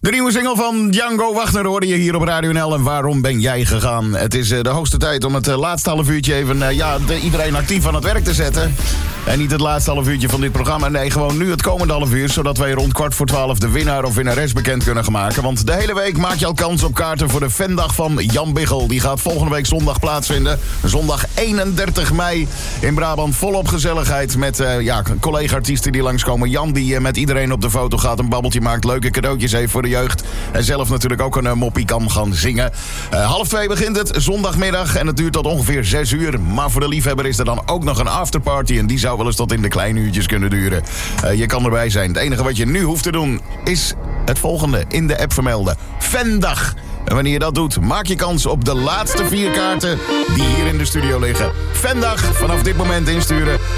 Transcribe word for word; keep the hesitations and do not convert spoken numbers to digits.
De nieuwe single van Django Wagner hoorde je hier op Radio N L. En waarom ben jij gegaan? Het is uh, de hoogste tijd om het uh, laatste half uurtje even uh, ja, de, iedereen actief aan het werk te zetten. En niet het laatste half uurtje van dit programma. Nee, gewoon nu het komende half uur. Zodat wij rond kwart voor twaalf de winnaar of winnares bekend kunnen gaan maken. Want de hele week maak je al kans op kaarten voor de Fandag van Jan Biggel. Die gaat volgende week zondag plaatsvinden. Zondag eenendertig mei in Brabant. Volop gezelligheid met uh, ja, collega-artiesten die langskomen. Jan die uh, met iedereen op de foto gaat, een babbeltje maakt, leuke cadeautjes heeft voor de jeugd. En zelf natuurlijk ook een uh, moppie kan gaan zingen. Uh, half twee begint het, zondagmiddag. En het duurt tot ongeveer zes uur. Maar voor de liefhebber is er dan ook nog een afterparty. En die zou wel eens tot in de kleine uurtjes kunnen duren. Uh, je kan erbij zijn. Het enige wat je nu hoeft te doen is het volgende in de app vermelden. Fandag. En wanneer je dat doet, maak je kans op de laatste vier kaarten die hier in de studio liggen. Fandag, vanaf dit moment insturen